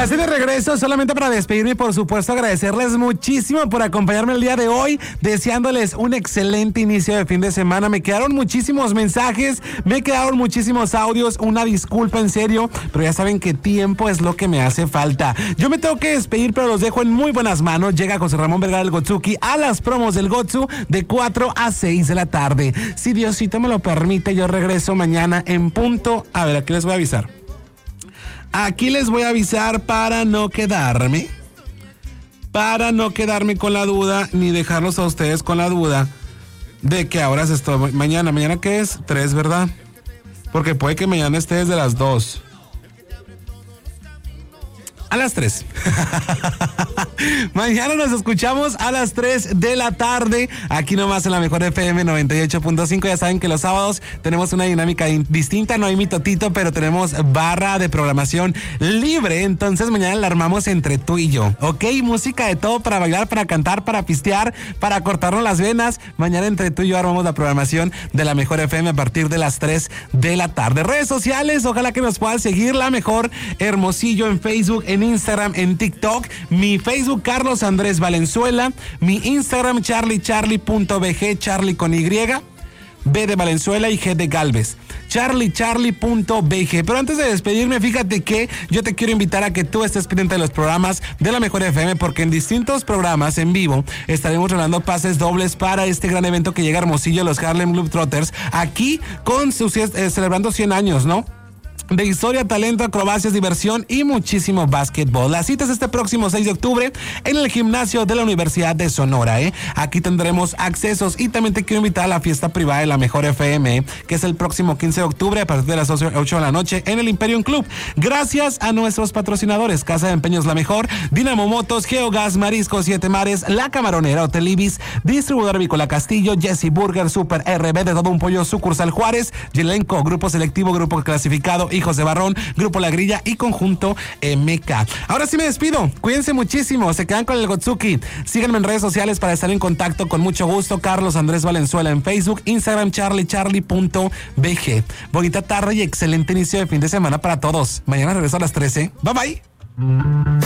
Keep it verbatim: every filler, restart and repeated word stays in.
Ya estoy de regreso, solamente para despedirme y por supuesto agradecerles muchísimo por acompañarme el día de hoy, deseándoles un excelente inicio de fin de semana. Me quedaron muchísimos mensajes, me quedaron muchísimos audios, una disculpa en serio, pero ya saben que tiempo es lo que me hace falta. Yo me tengo que despedir, pero los dejo en muy buenas manos. Llega José Ramón Vergara del Gotsuki a las promos del Gotsu de cuatro a seis de la tarde. Si Diosito me lo permite, yo regreso mañana en punto. A ver, aquí les voy a avisar. Aquí les voy a avisar para no quedarme, para no quedarme con la duda, ni dejarlos a ustedes con la duda de que ahora se estoy, mañana, ¿mañana qué es? tres, ¿verdad? Porque puede que mañana esté desde las dos. A las tres. Mañana nos escuchamos a las tres de la tarde, aquí nomás en la mejor F M noventa y ocho punto cinco. Ya saben que los sábados tenemos una dinámica distinta, no hay mitotito, pero tenemos barra de programación libre. Entonces mañana la armamos entre tú y yo, ¿ok? Música de todo para bailar, para cantar, para pistear, para cortarnos las venas. Mañana entre tú y yo armamos la programación de la mejor F M a partir de las tres de la tarde. Redes sociales, ojalá que nos puedan seguir. La Mejor Hermosillo en Facebook, en Instagram, en TikTok. Mi Facebook, Carlos Andrés Valenzuela. Mi Instagram, charlie charlie punto b g, Charlie con Y, B de Valenzuela y G de Galvez. charlie charlie punto b g. Pero antes de despedirme, fíjate que yo te quiero invitar a que tú estés pendiente de los programas de la Mejor F M, porque en distintos programas en vivo estaremos regalando pases dobles para este gran evento que llega a Hermosillo, los Harlem Globetrotters, aquí con sus eh, celebrando cien años, ¿no? De historia, talento, acrobacias, diversión y muchísimo básquetbol. La cita es este próximo seis de octubre en el gimnasio de la Universidad de Sonora, ¿eh? Aquí tendremos accesos y también te quiero invitar a la fiesta privada de la Mejor F M, ¿eh? Que es el próximo quince de octubre a partir de las ocho de la noche en el Imperium Club. Gracias a nuestros patrocinadores: Casa de Empeños La Mejor, Dinamo Motos, Geogas, Mariscos Siete Mares, La Camaronera, Hotel Ibis, Distribuidor Avícola Castillo, Jesse Burger, Super R B de Todo un Pollo, Sucursal Juárez, Yelenco, Grupo Selectivo, Grupo Clasificado, Hijos de Barrón, Grupo La Grilla y Conjunto M K. Ahora sí me despido, cuídense muchísimo, se quedan con el Gotsuki. Síganme en redes sociales para estar en contacto con mucho gusto. Carlos Andrés Valenzuela en Facebook, Instagram, charlie charlie punto b g. Bonita tarde y excelente inicio de fin de semana para todos. Mañana regreso a las trece. Bye bye.